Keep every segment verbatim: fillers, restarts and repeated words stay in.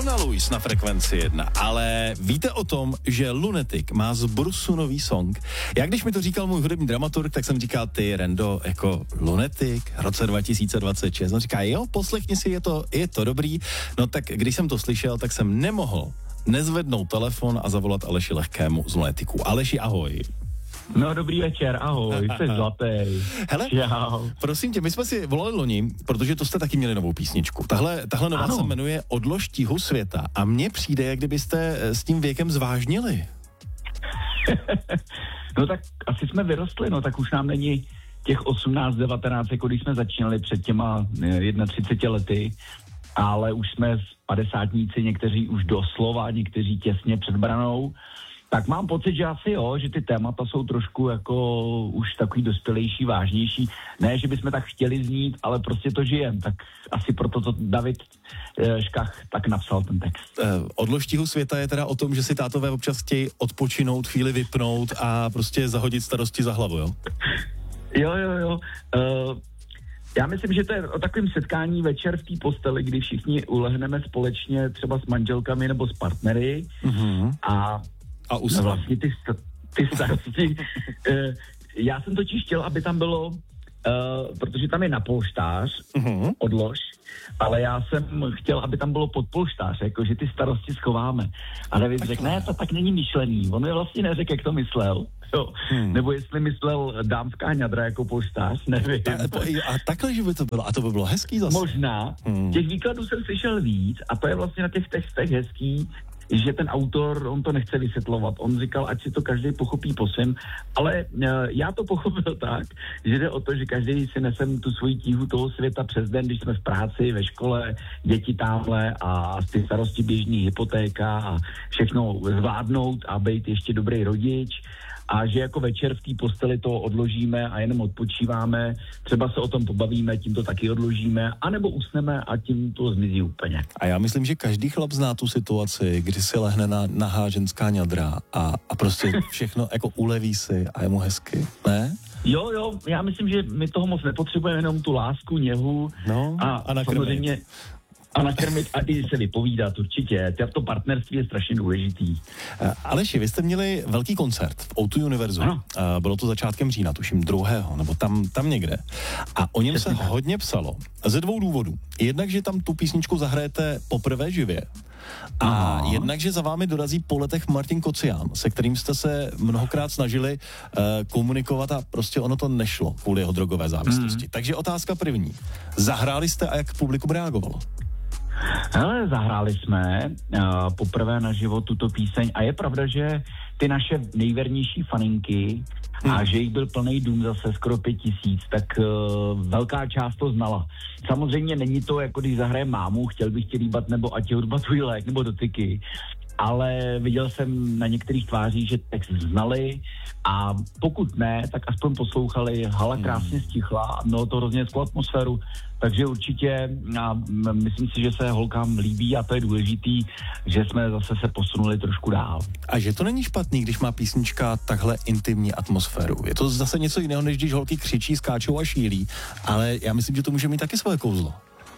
Luna Luis na Frekvenci jedna, ale víte o tom, že Lunatic má z Brusu nový song? Já když mi to říkal můj hudební dramaturg, tak jsem říkal, ty Rendo, jako Lunatic, roce dva tisíce dvacet šest. On říká, jo, poslechni si, je to, je to dobrý. No tak když jsem to slyšel, tak jsem nemohl nezvednout telefon a zavolat Aleši Lehkému z Lunaticu. Aleši, ahoj. No, dobrý večer, ahoj, jsi zlatý. Hele, Čau. Prosím tě, my jsme si volali loni, protože to jste taky měli novou písničku. Tahle, tahle nová ano. se jmenuje Odlož tíhu světa a mně přijde, jak kdybyste s tím věkem zvážnili. No tak asi jsme vyrostli, no tak už nám není těch osmnáct, devatenáct, jako když jsme začínali před těma třiceti jedna lety, ale už jsme padesátníci, někteří už doslova, někteří těsně před branou. Tak mám pocit, že asi jo, že ty témata jsou trošku jako už takový dospělejší, vážnější. Ne, že bychom tak chtěli znít, ale prostě to žijem. Tak asi proto to David eh, Škach tak napsal ten text. Eh, Odlož tíhu světa je teda o tom, že si tátové občas chtějí odpočinout, chvíli vypnout a prostě zahodit starosti za hlavu, jo? Jo, jo, jo. Uh, já myslím, že to je o takovém setkání večer v té posteli, kdy všichni ulehneme společně třeba s manželkami nebo s partnery mm-hmm. a A usne. Vlastně ty, ty starosti. Já jsem totiž chtěl, aby tam bylo, uh, protože tam je na polštář, uh-huh. odlož, ale já jsem chtěl, aby tam bylo pod polštář, jakože ty starosti schováme. A David řekl, ne, to tak není myšlený. On mi vlastně neřekl, jak to myslel. Jo. Hmm. Nebo jestli myslel dámská ňadra jako polštář, nevím. A, a takhle, že by to bylo, a to by bylo hezký zase. Možná. Hmm. Těch výkladů jsem slyšel víc a to je vlastně na těch textech hezký, že ten autor, on to nechce vysvětlovat. On říkal, ať si to každý pochopí po svém, ale uh, já to pochopil tak, že jde o to, že každý si nesem tu svoji tíhu toho světa přes den, když jsme v práci, ve škole, děti tamhle a ty starosti běžný, hypotéka a všechno zvládnout a být ještě dobrý rodič. A že jako večer v té posteli to odložíme a jenom odpočíváme, třeba se o tom pobavíme, tím to taky odložíme, anebo usneme a tím to zmizí úplně. A já myslím, že každý chlap zná tu situaci, kdy si lehne na nahá ženská ňadra a, a prostě všechno jako uleví si a je mu hezky, ne? Jo, jo, já myslím, že my toho moc nepotřebujeme, jenom tu lásku, něhu no, a, a samozřejmě... A nakrmit a i se vypovídat, určitě. To partnerství je strašně důležitý. Aleši, vy jste měli velký koncert v O dva Univerzu. Ano. Bylo to začátkem října, tuším druhého, nebo tam, tam někde. A o něm se hodně psalo. Ze dvou důvodů. Jednak, že tam tu písničku zahrajete poprvé živě. A Aha. jednak, že za vámi dorazí po letech Martin Kocián, se kterým jste se mnohokrát snažili uh, komunikovat a prostě ono to nešlo kvůli jeho drogové závislosti. Hmm. Takže otázka první. Zahráli jste a jak publikum reagovalo? Hele, zahráli jsme uh, poprvé naživo tuto píseň a je pravda, že ty naše nejvernější faninky hmm. a že jich byl plný dům zase skoro pět tisíc, tak uh, velká část to znala. Samozřejmě není to, jako když zahraje mámu, chtěl bych tě líbat, nebo ať je hudba tvůj lék, nebo dotyky, ale viděl jsem na některých tvářích, že text znali a pokud ne, tak aspoň poslouchali, hala krásně stichla a mělo to hrozně hezkou atmosféru, takže určitě a myslím si, že se holkám líbí a to je důležitý, že jsme zase se posunuli trošku dál. A že to není špatný, když má písnička takhle intimní atmosféru. Je to zase něco jiného, než když holky křičí, skáčou a šílí, ale já myslím, že to může mít taky svoje kouzlo.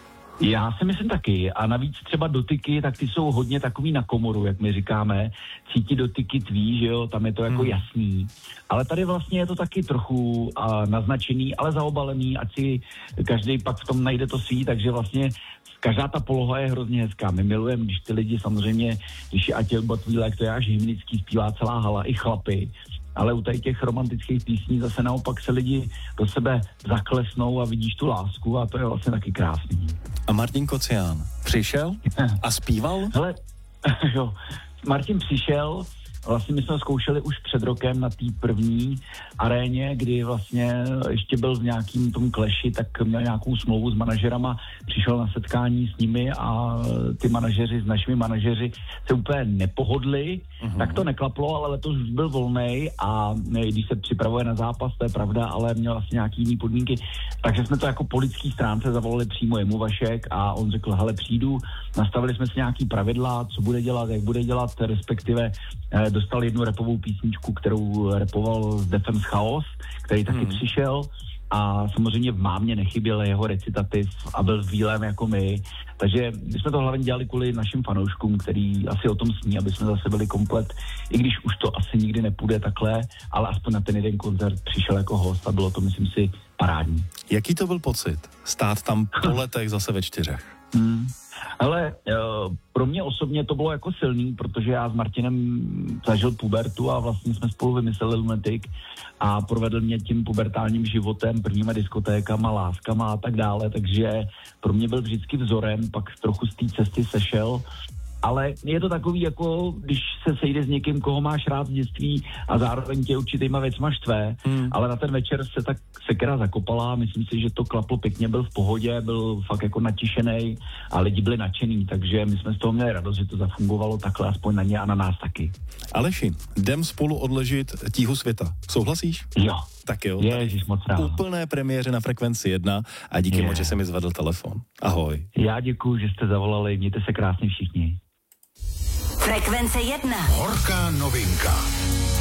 Já si myslím taky a navíc třeba dotyky, tak ty jsou hodně takový na komoru, jak my říkáme, cítí dotyky tví, že jo, tam je to jako hmm. jasný, ale tady vlastně je to taky trochu a, naznačený, ale zaobalený, ať si každý pak v tom najde to svý, takže vlastně každá ta poloha je hrozně hezká. My milujeme, když ty lidi samozřejmě, když je Ať je hudba tvůj lék, to je až hymnický, zpívá celá hala, i chlapy. Ale u tady těch romantických písní zase naopak se lidi do sebe zaklesnou a vidíš tu lásku a to je vlastně taky krásný. A Martin Kocián přišel a zpíval? Hele, jo, Martin přišel, vlastně my jsme zkoušeli už před rokem na té první aréně, kdy vlastně ještě byl v nějakým tom kleši, tak měl nějakou smlouvu s manažerama, přišel na setkání s nimi a ty manažeři s našimi manažeři se úplně nepohodli, uh-huh. tak to neklaplo, ale letos už byl volnej a když se připravuje na zápas, to je pravda, ale měl asi nějaký jiný podmínky, takže jsme to jako po lidský stránce zavolali přímo jemu Vašek a on řekl, hele, přijdu, nastavili jsme si nějaký pravidla, co bude dělat, jak bude dělat, respektive dostal jednu rapovou písničku, kterou rapoval z Defense Chaos, který taky hmm. přišel a samozřejmě v mámě nechyběl jeho recitativ a byl výlem jako my. Takže my jsme to hlavně dělali kvůli našim fanouškům, který asi o tom sní, aby jsme zase byli komplet, i když už to asi nikdy nepůjde takhle, ale aspoň na ten jeden koncert přišel jako host a bylo to, myslím si, parádní. Jaký to byl pocit? Stát tam po letech zase ve čtyřech? Hmm. Ale uh, pro mě osobně to bylo jako silný, protože já s Martinem zažil pubertu a vlastně jsme spolu vymysleli Lunatic a provedl mě tím pubertálním životem, prvníma diskotékama, láskama a tak dále, takže pro mě byl vždycky vzorem, pak trochu z té cesty sešel. Ale je to takový, jako když se sejde s někým, koho máš rád z dětství a zároveň tě určitýma věcma štve, hmm. ale na ten večer se tak sekera zakopala, myslím si, že to klaplo pěkně, byl v pohodě, byl fakt jako natišenej a lidi byli nadšený, takže my jsme z toho měli radost, že to zafungovalo takhle, aspoň na ně a na nás taky. Aleši, jdem spolu odležit tíhu světa. Souhlasíš? Jo. Tak jo. Ježiš, moc rád. Úplné premiéře na Frekvenci jedna a díky Je. moc, že jsi mi zvedl telefon. Ahoj. Já děkuju, že jste zavolali, mějte se krásně všichni. Frekvence jedna. Horká novinka.